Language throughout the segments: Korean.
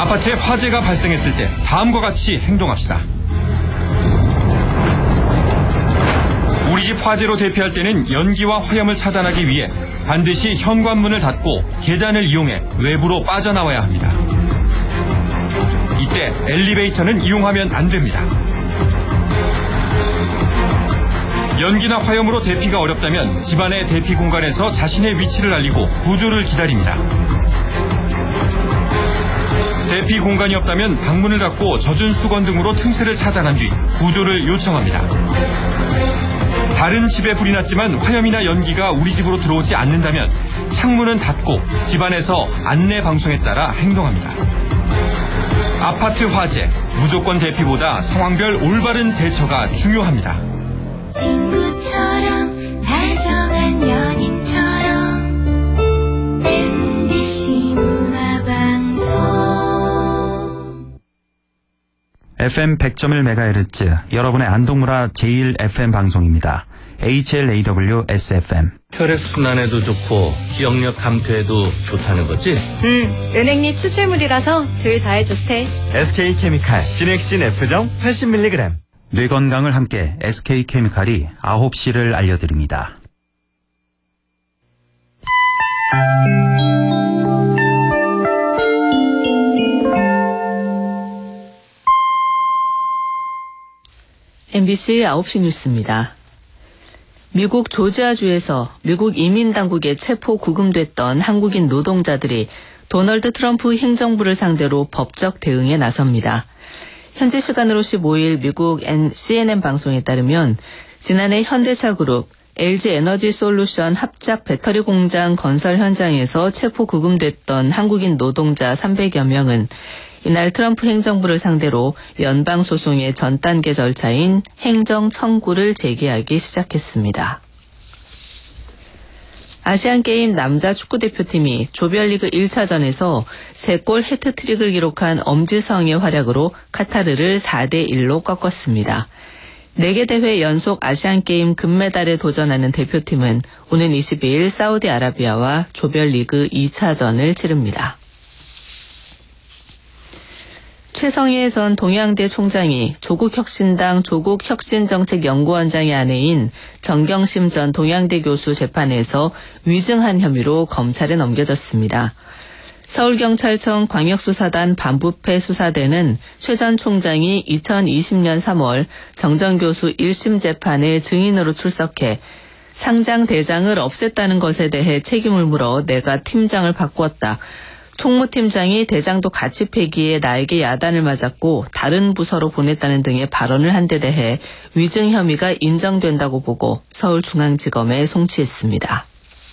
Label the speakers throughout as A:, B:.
A: 아파트에 화재가 발생했을 때 다음과 같이 행동합시다. 우리 집 화재로 대피할 때는 연기와 화염을 차단하기 위해 반드시 현관문을 닫고 계단을 이용해 외부로 빠져나와야 합니다. 이때 엘리베이터는 이용하면 안 됩니다. 연기나 화염으로 대피가 어렵다면 집안의 대피 공간에서 자신의 위치를 알리고 구조를 기다립니다. 대피 공간이 없다면 방문을 닫고 젖은 수건 등으로 틈새를 차단한 뒤 구조를 요청합니다. 다른 집에 불이 났지만 화염이나 연기가 우리 집으로 들어오지 않는다면 창문은 닫고 집안에서 안내 방송에 따라 행동합니다. 아파트 화재, 무조건 대피보다 상황별 올바른 대처가 중요합니다.
B: 친구처럼 다정한 연인처럼 MBC 문화방송
C: FM 100.1MHz 여러분의 안동문화 제1FM 방송입니다. HLAW SFM.
D: 혈액순환에도 좋고 기억력 감퇴에도 좋다는 거지?
E: 은행잎 추출물이라서 둘 다에 좋대.
F: SK케미칼 비넥신 F정 80mg.
C: 뇌 건강을 함께 SK케미칼이 9시를 알려드립니다.
G: MBC 9시 뉴스입니다. 미국 조지아주에서 미국 이민당국에 체포 구금됐던 한국인 노동자들이 도널드 트럼프 행정부를 상대로 법적 대응에 나섭니다. 현지 시간으로 15일 미국 CNN 방송에 따르면 지난해 현대차그룹 LG에너지솔루션 합작 배터리 공장 건설 현장에서 체포 구금됐던 한국인 노동자 300여 명은 이날 트럼프 행정부를 상대로 연방소송의 전 단계 절차인 행정 청구를 제기하기 시작했습니다. 아시안게임 남자 축구대표팀이 조별리그 1차전에서 3골 해트트릭을 기록한 엄지성의 활약으로 카타르를 4대1로 꺾었습니다. 4개 대회 연속 아시안게임 금메달에 도전하는 대표팀은 오는 22일 사우디아라비아와 조별리그 2차전을 치릅니다. 최성해 전 동양대 총장이 조국혁신당 조국혁신정책연구원장의 아내인 정경심 전 동양대 교수 재판에서 위증한 혐의로 검찰에 넘겨졌습니다. 서울경찰청 광역수사단 반부패 수사대는 최 전 총장이 2020년 3월 정정 교수 1심 재판에 증인으로 출석해 상장 대장을 없앴다는 것에 대해 책임을 물어 내가 팀장을 바꾸었다. 총무팀장이 대장도 같이 폐기해 나에게 야단을 맞았고 다른 부서로 보냈다는 등의 발언을 한 데 대해 위증 혐의가 인정된다고 보고 서울중앙지검에 송치했습니다.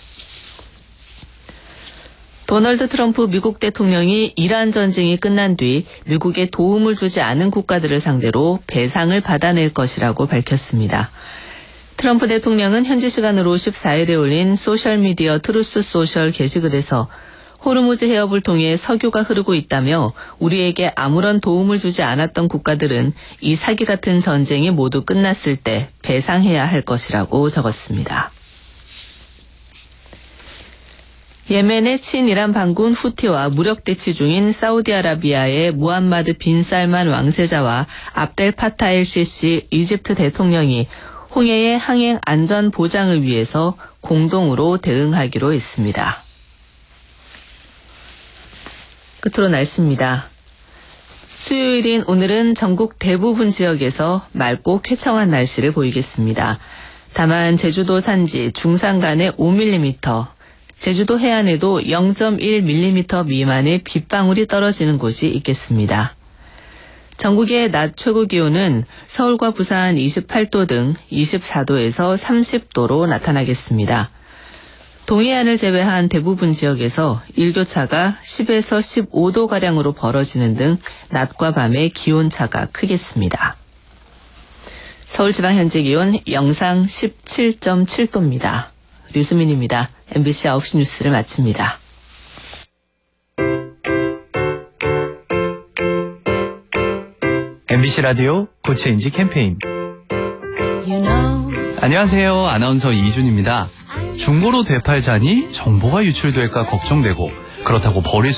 G: 도널드 트럼프 미국 대통령이 이란 전쟁이 끝난 뒤 미국에 도움을 주지 않은 국가들을 상대로 배상을 받아낼 것이라고 밝혔습니다. 트럼프 대통령은 현지 시간으로 14일에 올린 소셜미디어 트루스 소셜 게시글에서 호르무즈 해협을 통해 석유가 흐르고 있다며 우리에게 아무런 도움을 주지 않았던 국가들은 이 사기 같은 전쟁이 모두 끝났을 때 배상해야 할 것이라고 적었습니다. 예멘의 친이란 반군 후티와 무력 대치 중인 사우디아라비아의 무함마드 빈 살만 왕세자와 압델 파타 엘 시시 이집트 대통령이 홍해의 항행 안전 보장을 위해서 공동으로 대응하기로 했습니다. 끝으로 날씨입니다. 수요일인 오늘은 전국 대부분 지역에서 맑고 쾌청한 날씨를 보이겠습니다. 다만 제주도 산지 중산 간에 5mm, 제주도 해안에도 0.1mm 미만의 빗방울이 떨어지는 곳이 있겠습니다. 전국의 낮 최고 기온은 서울과 부산 28도 등 24도에서 30도로 나타나겠습니다. 동해안을 제외한 대부분 지역에서 일교차가 10에서 15도가량으로 벌어지는 등 낮과 밤의 기온차가 크겠습니다. 서울지방 현재 기온 영상 17.7도입니다. 류수민입니다. MBC 9시 뉴스를 마칩니다.
F: MBC 라디오 고체인지 캠페인. 안녕하세요. 아나운서 이준입니다. 중고로 되팔자니 정보가 유출될까 걱정되고 그렇다고 버릴